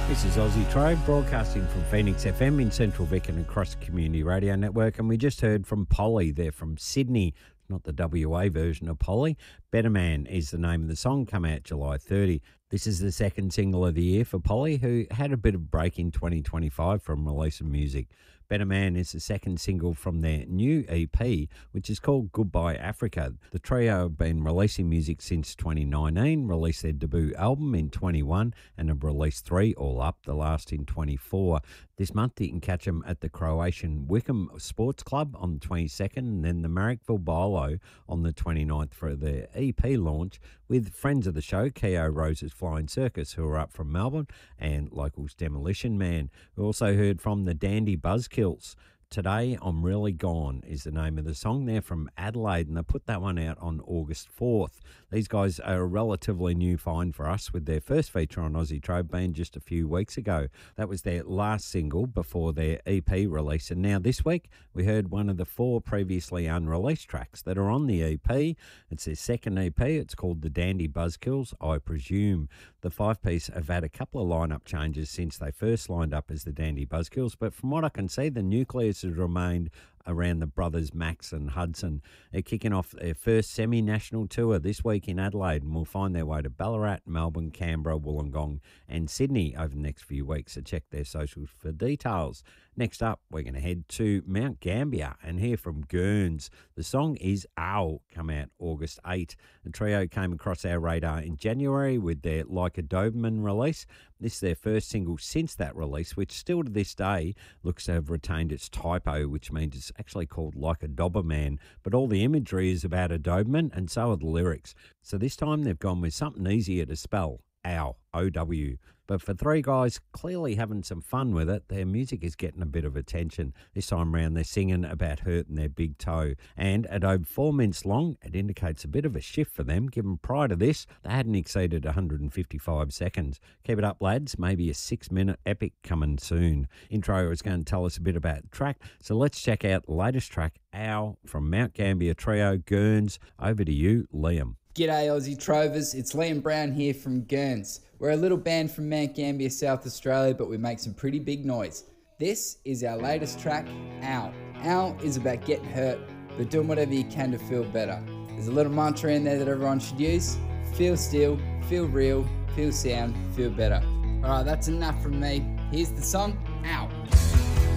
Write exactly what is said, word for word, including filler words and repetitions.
This is Aussie Trove, broadcasting from Phoenix F M in Central Vic and across the Community Radio Network. And we just heard from Polly. They're from Sydney, not the W A version of Polly. Better Man is the name of the song, come out July thirtieth. This is the second single of the year for Polly, who had a bit of break in twenty twenty-five from releasing music. Better Man is the second single from their new E P, which is called Goodbye Africa. The trio have been releasing music since twenty nineteen, released their debut album in twenty-one, and have released three all up, the last in twenty-four. This month you can catch them at the Croatian Wickham Sports Club on the twenty-second, and then the Marrickville Bilo on the twenty-ninth for their E P launch, with friends of the show, Keo Rose's Flying Circus, who are up from Melbourne, and locals Demolition Man. We also heard from the Dandy Buzzkills. Today I'm Really Gone is the name of the song. They're from Adelaide, and they put that one out on August fourth. These guys are a relatively new find for us, with their first feature on Aussie Trove being just a few weeks ago. That was their last single before their E P release, and now this week we heard one of the four previously unreleased tracks that are on the E P. It's their second E P. It's called The Dandy Buzzkills, I Presume. The five-piece have had a couple of lineup changes since they first lined up as the Dandy Buzzkills, but from what I can see, the nucleus has remained around the brothers Max and Hudson. They're kicking off their first semi-national tour this week in Adelaide, and will find their way to Ballarat, Melbourne, Canberra, Wollongong and Sydney over the next few weeks, so check their socials for details. Next up, we're going to head to Mount Gambier and hear from Gurns. The song is Ow, come out August eighth. The trio came across our radar in January with their Like a Doberman release. This is their first single since that release, which still to this day looks to have retained its typo, which means it's actually called Like a Doberman, but all the imagery is about a Doberman, and so are the lyrics. So this time they've gone with something easier to spell, Ow, O W. But for three guys clearly having some fun with it, their music is getting a bit of attention. This time round they're singing about hurting their big toe. And at over four minutes long, it indicates a bit of a shift for them, given prior to this, they hadn't exceeded one hundred fifty-five seconds. Keep it up, lads. Maybe a six-minute epic coming soon. Intro is going to tell us a bit about the track, so let's check out the latest track, Ow, from Mount Gambier Trio, Gurns. Over to you, Liam. G'day Aussie Trovers, it's Liam Brown here from Gurns. We're a little band from Mount Gambier, South Australia, but we make some pretty big noise. This is our latest track, Ow. Ow is about getting hurt, but doing whatever you can to feel better. There's a little mantra in there that everyone should use. Feel still, feel real, feel sound, feel better. Alright, that's enough from me. Here's the song, Ow.